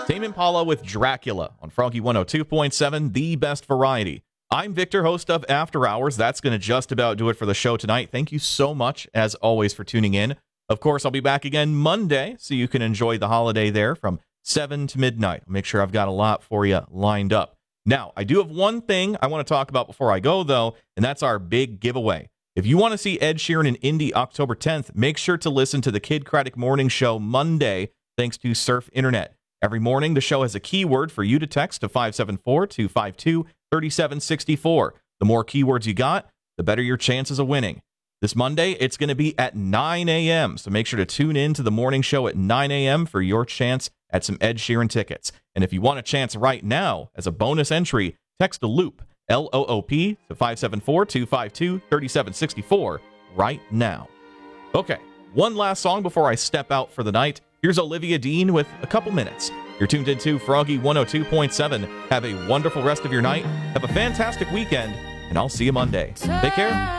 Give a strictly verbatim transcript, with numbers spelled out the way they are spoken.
Tame Impala with Dracula on Froggy one oh two point seven, the best variety. I'm Victor, host of After Hours. That's going to just about do it for the show tonight. Thank you so much, as always, for tuning in. Of course, I'll be back again Monday, so you can enjoy the holiday there from seven to midnight. I'll make sure I've got a lot for you lined up. Now, I do have one thing I want to talk about before I go, though, and that's our big giveaway. If you want to see Ed Sheeran in Indy October tenth, make sure to listen to the Kid Craddock Morning Show Monday, thanks to Surf Internet. Every morning, the show has a keyword for you to text to five seven four, two five two, three seven six four. The more keywords you got, the better your chances of winning. This Monday, it's going to be at nine a.m., so make sure to tune in to the morning show at nine a.m. for your chance at some Ed Sheeran tickets. And if you want a chance right now, as a bonus entry, text LOOP, L O O P, to five seven four, two five two, three seven six four right now. Okay, one last song before I step out for the night. Here's Olivia Dean with A Couple Minutes. You're tuned into Froggy one oh two point seven. Have a wonderful rest of your night. Have a fantastic weekend, and I'll see you Monday. Take care.